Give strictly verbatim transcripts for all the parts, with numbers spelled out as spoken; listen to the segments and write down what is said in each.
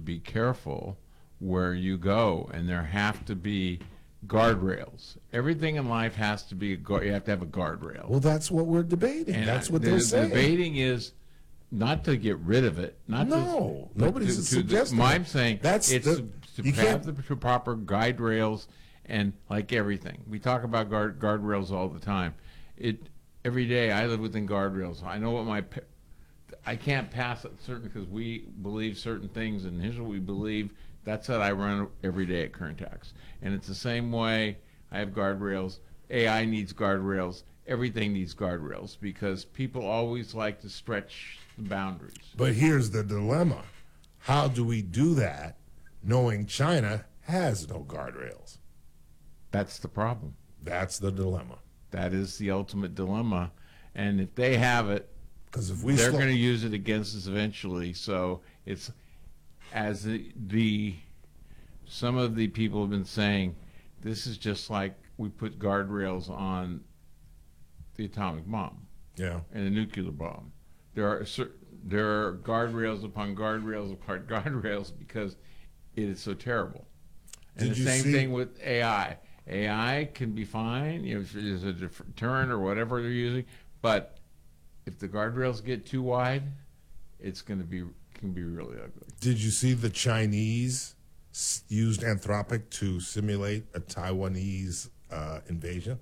be careful where you go, and there have to be guardrails. Everything in life has to be a guard. You have to have a guardrail. Well, that's what we're debating. And that's what the, they're the saying. Debating is not to get rid of it. Not no, to, nobody's to, suggesting. To, I'm saying that's it's the, to you have can't, the proper guide rails, and like everything, we talk about guard guardrails all the time. It every day I live within guardrails. I know what my I can't pass it certain because we believe certain things, and here's what we believe. That's what I run every day at Kerntax, and it's the same way. I have guardrails. A I needs guardrails. Everything needs guardrails because people always like to stretch the boundaries. But here's the dilemma. How do we do that knowing China has no guardrails? That's the problem. That's the dilemma. That is the ultimate dilemma. And if they have it, because if we they're going to use it against us eventually. So it's as the, the some of the people have been saying, this is just like we put guardrails on the atomic bomb, yeah, and the nuclear bomb. There are there are guardrails upon guardrails upon guardrails because it is so terrible. And Did the you same see, thing with A I. A I can be fine, you know, if there's a deterrent or whatever they're using, but if the guardrails get too wide, it's going to be can be really ugly. Did you see the Chinese used Anthropic to simulate a Taiwanese uh, invasion?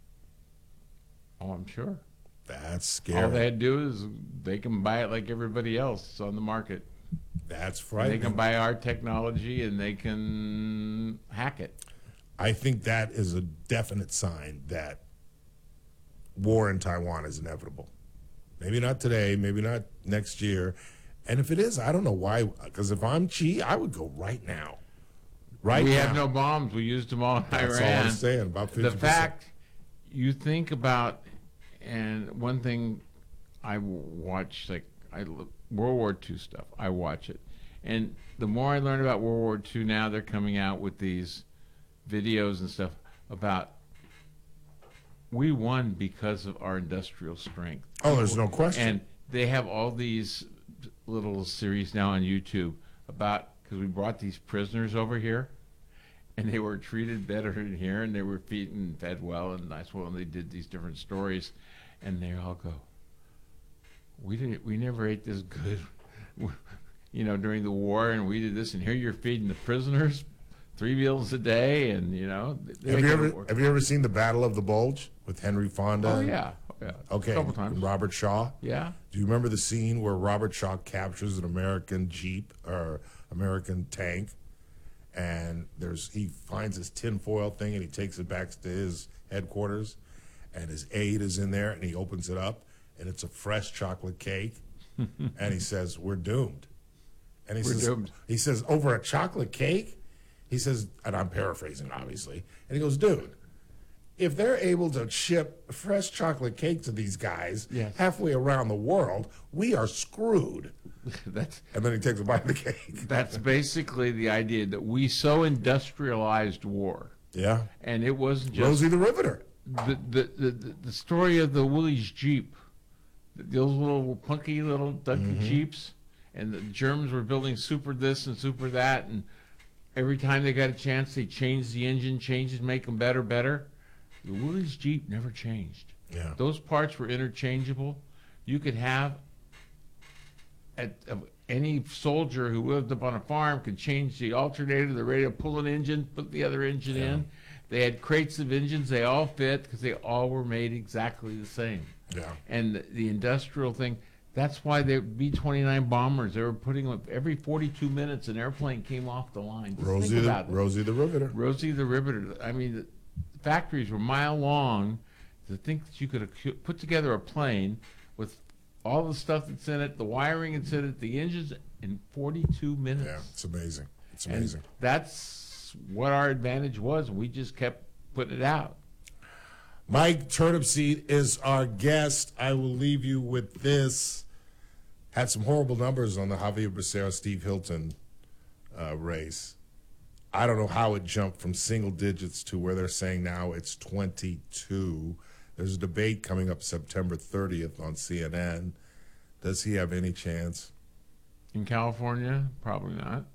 Oh, I'm sure. That's scary. All they had to do is they can buy it like everybody else on the market. That's frightening. They can buy our technology and they can hack it. I think that is a definite sign that war in Taiwan is inevitable. Maybe not today, maybe not next year. And if it is, I don't know why. Because if I'm Xi, I would go right now. Right we now. have no bombs. We used them all in That's Iran. all I'm saying. About fifty percent. The fact you think about, and one thing I watch, like I World War Two stuff, I watch it. And the more I learn about World War Two now, they're coming out with these videos and stuff about we won because of our industrial strength. Oh, there's no question. And they have all these little series now on YouTube about, because we brought these prisoners over here, and they were treated better in here, and they were fed and fed well, and that's when they did these different stories, and they all go, we didn't, we never ate this good, you know, during the war, and we did this, and here you're feeding the prisoners three meals a day, and you know. Have you ever have you ever seen the Battle of the Bulge with Henry Fonda? Oh yeah, yeah. Okay, a couple times. Robert Shaw. Yeah. Do you remember the scene where Robert Shaw captures an American Jeep or American tank, and there's he finds his tinfoil thing and he takes it back to his headquarters, and his aide is in there and he opens it up and it's a fresh chocolate cake, and he says, "We're doomed." And he We're says, doomed. he says, "Over a chocolate cake?" He says, and I'm paraphrasing, obviously, and he goes, "Dude, if they're able to ship fresh chocolate cake to these guys yes. halfway around the world, we are screwed." That's, and then he takes a bite of the cake. That's basically the idea that we so industrialized war. Yeah. And it wasn't just Rosie the Riveter. The the, the, the, the story of the Willys Jeep, those little punky little ducky Mm-hmm. Jeeps, and the Germans were building super this and super that, and every time they got a chance, they changed the engine, changes, make them better, better. The Willys Jeep never changed. Yeah. Those parts were interchangeable. You could have at, uh, any soldier who lived up on a farm could change the alternator, the radio, pull an engine, put the other engine Yeah. in. They had crates of engines. They all fit because they all were made exactly the same. Yeah. And the, the industrial thing, that's why the B twenty-nine bombers, they were putting them every forty-two minutes an airplane came off the line. Just Rosie think the, about it. Rosie the Riveter. Rosie the Riveter. I mean, the factories were mile long. To think that you could have put together a plane with all the stuff that's in it, the wiring that's in it, the engines, in forty-two minutes. Yeah, it's amazing. It's amazing. And that's what our advantage was. We just kept putting it out. Mike Turnipseed is our guest. I will leave you with this. Had some horrible numbers on the Javier Becerra Steve Hilton uh, race. I don't know how it jumped from single digits to where they're saying now it's twenty-two. There's a debate coming up September thirtieth on C N N. Does he have any chance? In California, probably not.